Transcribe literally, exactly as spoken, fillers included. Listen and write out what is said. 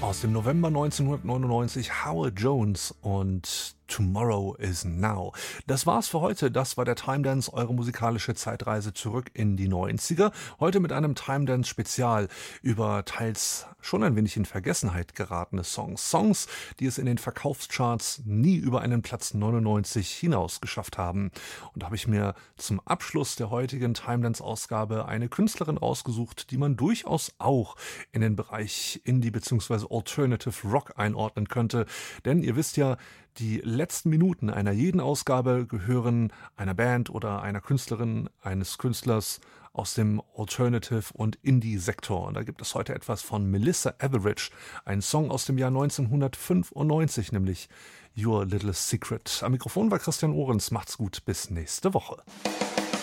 Aus dem November neunzehnhundertneunundneunzig Howard Jones und Tomorrow is Now. Das war's für heute. Das war der Time Dance, eure musikalische Zeitreise zurück in die neunziger. Heute mit einem Time Dance Spezial über teils schon ein wenig in Vergessenheit geratene Songs. Songs, die es in den Verkaufscharts nie über einen Platz neunundneunzig hinaus geschafft haben. Und da habe ich mir zum Abschluss der heutigen Time Dance Ausgabe eine Künstlerin rausgesucht, die man durchaus auch in den Bereich Indie bzw. Alternative Rock einordnen könnte. Denn ihr wisst ja, die letzten Minuten einer jeden Ausgabe gehören einer Band oder einer Künstlerin, eines Künstlers aus dem Alternative- und Indie-Sektor. Und da gibt es heute etwas von Melissa Etheridge, ein Song aus dem Jahr neunzehnhundertfünfundneunzig, nämlich Your Little Secret. Am Mikrofon war Christian Ohrens. Macht's gut, bis nächste Woche.